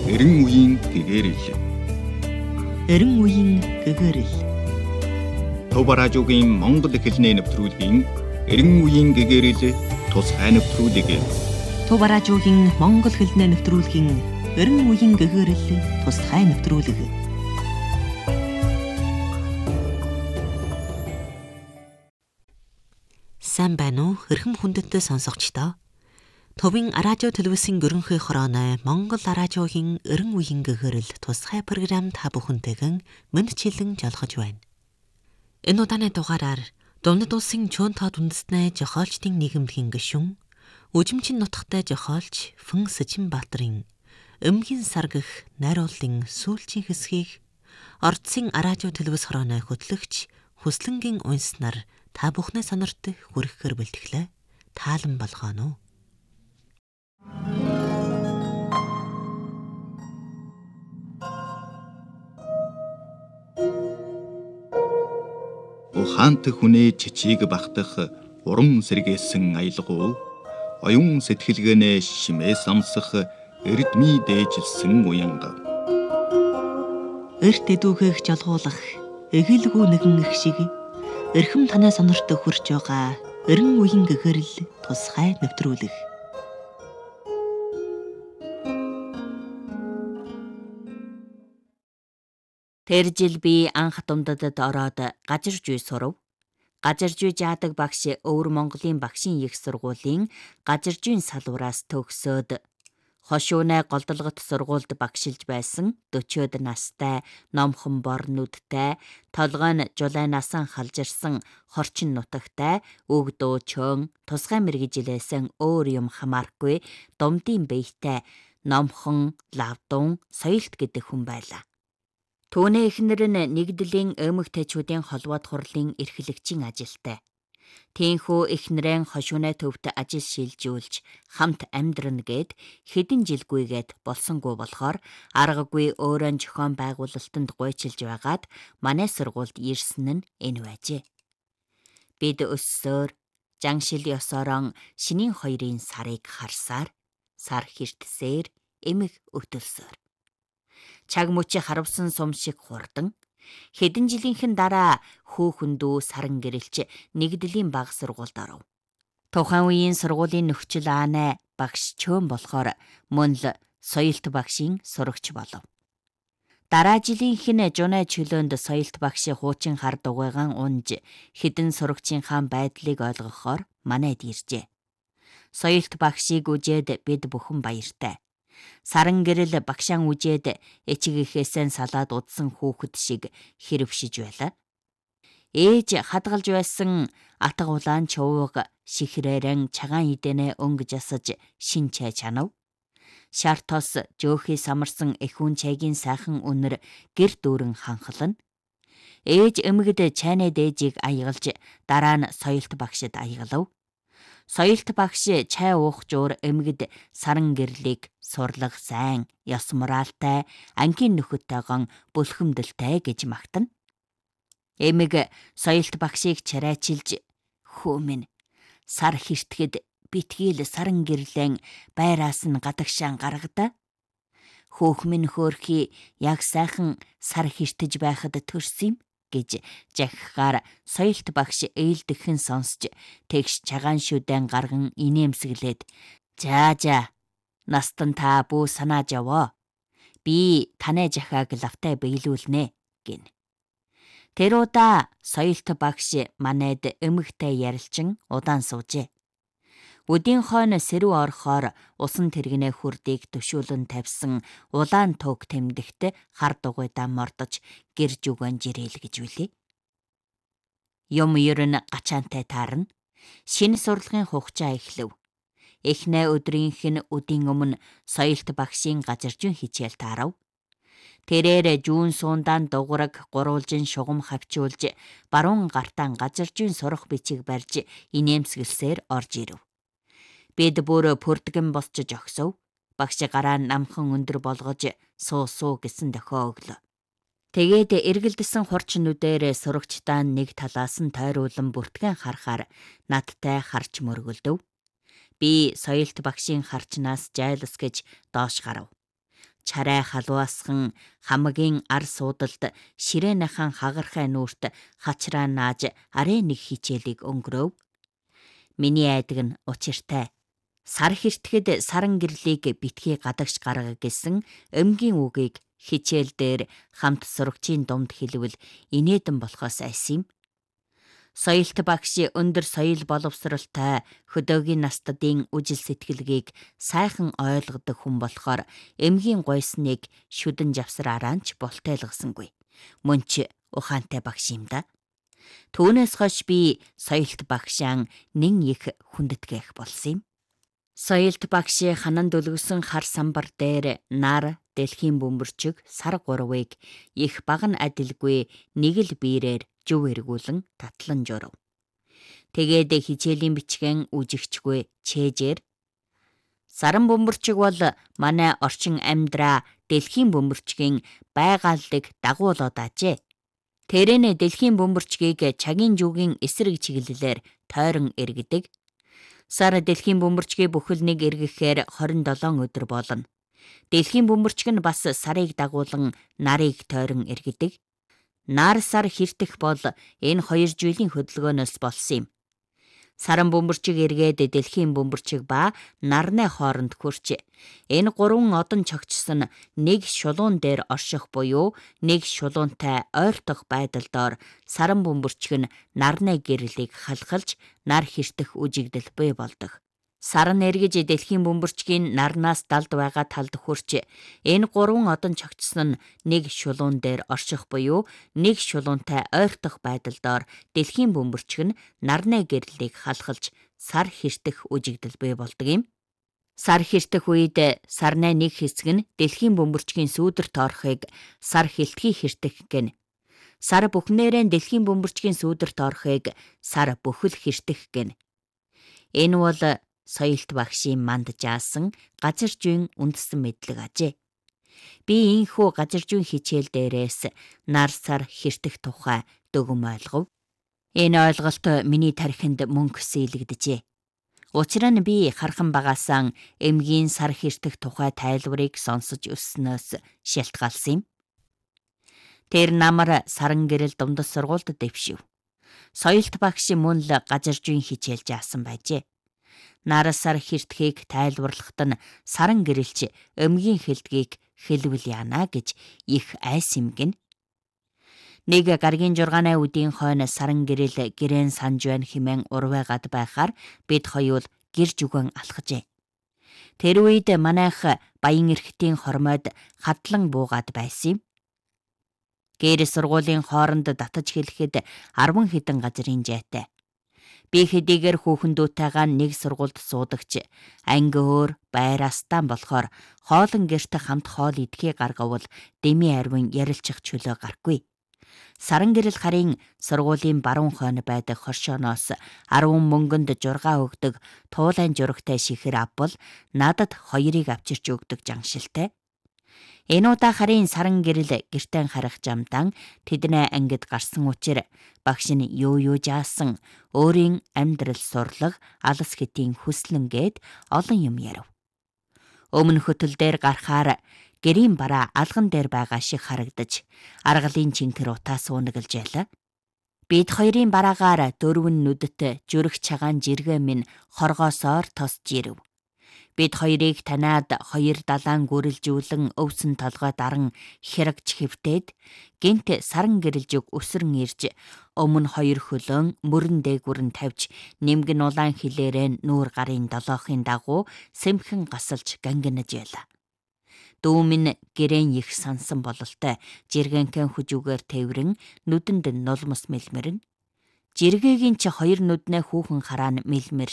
Эрен үеийн гэгэрэл. Эрен үеийн гэгэрэл. Төв радиогийн Монгол хэлний нэвтрүүлгийн Эрен үеийн гэгэрэл тусгай нэвтрүүлэг. Төв радиогийн Монгол хэлний нэвтрүүлгийн Эрен үеийн гэгэрэл тусгай нэвтрүүлэг. Сайн байна уу? Эрхэм хүндэт сонсогчдоо. Төвийн радио телевизийн ерөнхий хорооны Монгол радиогийн Эрен үеийн гэгэрэл тусгай програм та бүхэнтэйгэн мэдчилэн жолгож байна. Энэ удааны дугаараар Дундад улсын чуунтод үндэстнээ жохоолчдын нийгэмдгийн гишүүн, Үжимчин нутагтай жохоолч Фэн Сэжинбаатарын Эмгийн сар гэх найрууллын сүүлчийн хэсгийг Ордсын радио телевиз хорооны хөтлөгч Хүслэнгийн унснаар та бүхнээ сонорт хүрэхээр бэлтгэлээ. Таалан болгоно. Ухаант хүнээ чичиг багтах урам сэргээсэн аялгуу, оюун сэтгэлгээнээ шимээ самсах эрдмий дээжилсэн уянга. Эрт эдүүгээх жолгуулах эгэлгүй нэгэн их шиг эрхэм танай сонорт хүрч байгаа Эрен үеийн гэгэрэл тусгай нэвтрүүлэг. Тэр жил би анх Дундадад ороод Гажиржүй сурав. Гажиржүй жаадаг багш Өвөр Монголын багшийн их сургуулийн Гажиржүйн салбараас төгсөөд хошуунай голдолгот сургуульд багшилж байсан 40-од настай номхон бор нүдтэй толгой нь жулай насан халжирсан хорчин нутагтай үг дуу чөөн тусгай мэргэжилээсэн өөр юм хамаарахгүй думдын биетэй номхон лавдун соёлт гэдэг хүн байлаа. Түүний эхнэр нь нэгдлийн эмэгтэйчүүдийн холбоод хурлын эрхлэгчийн ажилтай. Тийхүү эхнэрэн хошуунай төвд ажил шилжүүлж хамт амьдрна гэд хэдэн жилгүйгээд болсонгүй болохоор аргагүй өөрөө зохион байгуулалтанд гуйчилж байгаад манай сургуульд ирсэн нь энэ байжээ. Бид өссөөр жаншил ёсорон шинийн 2-ын сарыг харсаар сар хэртсээр эмэг өтөлсөөр. Чаг мөчи харавсан сум шиг хурдан хэдэн жилийнхэн дараа хүүхэндүү саран гэрэлч нэгдлийн баг сургуульд оров. Тухайн үеийн сургуулийн нөхцөл аанай багш чөөн болохоор мөн л соёлт багшийн сурагч болов. Дараа жилийнхэн жунай чөлөөнд соёлт багш хуучин хар дугуйгаан унж хэдэн сурагчийнхаа байдлыг ойлгохоор манайд иржээ. Соёлт багшийг үжээд бид бүхэн баяртай. Саран гэрэл багшаан үжээд эчигийнхээсээ салаад удсан хүүхэд шиг хэрвшиж байлаа. Ээж хадгалж байсан атга улаан чувууг шихрээрэн чагаан идэнэ өнгө жасаж шин чай чанав. Шар тос жөөхий самарсан эхүүн чайгийн сайхан үнэр гэр дүүрэн ханхлана. Ээж эмэгд чайны дээжийг аягалж дараа нь соёлт багшид аягалав. Соёлт багш чай уух жуур эмэгд саран гэрлийг сурлаг сайн, ёс моралтай, ангийн нөхөдтэйгон бүлхэмдэлтэй гэж магтана. Эмэг соёлт багшийг чарайчилж "Хүү минь, сар хэртгэд битгийл саран гэрлэн байраас нь гадагшаан гаргадаа. Хөөх минь хөөрхий яг сайхан сар хэртэж байхад төрс юм" гэж жагхаар соёлт багш ээлдэгхэн сонсч тэгш чагаан шүдэн гарган инээмсэглээд "За, настан та бүү санааж яваа. Би танай жахааг лавтай биелүүлнэ" гин. Тэр удаа соёлт багш манайд эмэгтэй ярилчин удаан суужээ. Өдийн хойно сэрүү орохоор усан тэрэгнээ хүрдийг төшүүлэн тавьсан улаан туг тэмдэгт хар дугуйдаа мордож гэрж үгэн жирээл гэж үлээ. Юм ер нь гачаантай таарна. Шинэ сурлагын хугацаа эхлэв. Эхнээ өдрийнх нь өдийн өмнө соёлт багшийн Гажиржүйн хичээл таарав. Тэрээр жүүн суундаан дуграг гурвалжин шугам хавчуулж баруун гартаа Гажиржүйн сурах бичиг барьж инээмсэглсээр орж ирэв. Бид бүр пүрдгэн босч жогсов. Багш гараа намхан өндөр болгож суу гэсэн дохио өглөө. Тэгээд эргэлдсэн хурчнүүдээр сурагчдаа нэг талаас нь тойруулан бүртгэн харахаар надтай харж мөргөлдөв. Би соёлт багшийн харчнаас жайлс гэж доош гарав. чарай халуасхан хамагийн ар суудалд ширээнийхэн хагархай нүүрт хачраа нааж арай нэг хичээлийг өнгөрөв. Миний айдаг нь учиртай. Сар хэртгэхэд саран гэрлийг битгий гадагш гарга гэсэн өмгийн үгийг хичээл дээр хамт сурагчийн дунд хэлвэл инээдэн болохоос айсан юм. Соёлт багш өндөр соёл боловсролтой хөдөөгийн настадын үжил сэтгэлгийг сайхан ойлгодог хүн болохоор эмгийн гойсныг шүдэн завсраараа ч болтойлгосонгүй. Мөн ч ухаантай багш юм да. Түүнээс хойш би соёлт багшаан нэн их хүндэтгэх болсон юм. Соёлт багш ханан дөлгсөн хар самбар дээр нар, дэлхийн бөмбөрчиг, сар гурвыг их баган адилгүй нэг л биерээр жүв эргүүлэн татлан журав. Тэгээд хичээлийн бичгэн үжигчгүй чэжээр саран бөмбөрчиг бол манай орчин амьдраа дэлхийн бөмбөрчгийн байгааллыг дагуулаад ажээ. Тэрэнэ дэлхийн бөмбөрчгийг чагийн жүгийн эсрэг чиглэлээр тойрон эргэдэг. Сар дэлхийн бөмбөрчгийн бүхэл нэг эргэхээр 27 өдөр болно. Дэлхийн бөмбөрчг нь бас сарыг дагуулan нарыг тойрон эргэдэг. Нар сар хэртэх бол энэ 2 жилийн хөдөлгөөнөөс болсон юм. Саран бөмбөрчиг эргээд дэлхийн бөмбөрчиг ба нарны хооронд хүрч энэ 3 одон чогчсон нэг шулуун дээр орших буюу нэг шулуунтай ойртох байдалдоор саран бөмбөрчиг нь нарны гэрлийг халахлж нар хэртэх үжигдэл бий болдог. Саран эргэж дэлхийн бөмбөрчгийн нарнаас далд байгаа талд хүрч энэ 3 одон чогчсон нь нэг шулуун дээр орших буюу нэг шулуунтай ойртох байдалдоор дэлхийн бөмбөрчиг нь нарны гэрлийг халахлж сар хэртэх үжигдэл бий болдог юм. Сар хэртэх үед сарны нэг хэсэг нь дэлхийн бөмбөрчгийн сүүдэрт орохыг сар хилтгий хэртэх гэнэ. Сар бүхнээрээ дэлхийн бөмбөрчгийн сүүдэрт орохыг сар бүхэл хэртэх гэнэ. Энэ бол соёлт багшийн манд жаасан газар зүйн үндэстэн мэдлэг ажээ. Би ийхүү газар зүйн хичээл дээрээс нар сар хэртэх тухай дөгөм ойлгов. Энэ ойлголт миний тархинд мөнгө сийлэгдэжээ. Учир нь би хархан багаасаа эмгийн сар хэртэх тухай тайлбарыг сонсож өснөөс шалтгаалсан юм. Тэр намар саран гэрэл дундас сургуульд дэвшив. Соёлт багш мөн л газар зүйн хичээл заасан байжээ. Нар сар хэртгэхийг тайлбарлахад нь саран гэрэлч өмгийн хэлдгийг хэлвэл яана гэж их айсан юм гин. Нэг гаргийн 6 үдийн хойно саран гэрэл гэрээн санж байна хэмээн урвайгаад байхаар бид хоёул гэрж үгэн алхажээ. Тэр үед манайх баян эрхтийн хормойд хадлан буугаад байсан юм. Гэр сургуулийн хооронд татаж хэлэхэд 10 хэдэн газрын жайтай. Би хэдийгээр хүүхэндүүтэйгээ нэг сургуульд суудагч анги өөр байраастан болохоор хоолн гэрт хамт хоол идэхийг гаргавал дэми арвин ярилчих чөлөө гарахгүй. Саран гэрэл харын сургуулийн баруун хойно байдаг хоршооноос 10 мөнгөнд жургаа өгдөг туулайн журагтай шихэр авбал надад 2-ыг авчирч өгдөг жаншилтай. Энэ удаа харын саран гэрэл гэртэн харах жамдан тэдний ангид гарсан учраас багш нь юу жаасан өөрийн амьдрал сурлаг алс хэтийн хүслэнгээд олон юм ярив. Өмнө хөтөл дээр гарахаар гэрийн бараа алган дээр байгаа шиг харагдаж аргалын чинкэр утаа суунаглж байлаа. Бид хоёрын бараагаар 4 нүдэт зүрх чагаан жиргээ минь хоргоосоор тосж ирэв. Бид хоёрыг танаад 2 далаан гүрэлжүүлэн өвсөн толгой даран хэрэгч хэвтээд гинт саран гэрэлжиг өсрөн ирж өмнө 2 хөлөөн мөрөн дээгүрэн тавьж нэмгэн улаан хилээрээ нүүр гарын долоохын дагуу сэмхэн гасалж гангинаж байла. Дүү минь гэрээн их сансан бололтой жиргэнхэн хүжүүгээр тэврэн нүдэнд нулмс мэлмэрнэ. Жиргээгийн чи 2 нүднээ хүүхэн хараа мэлмэрж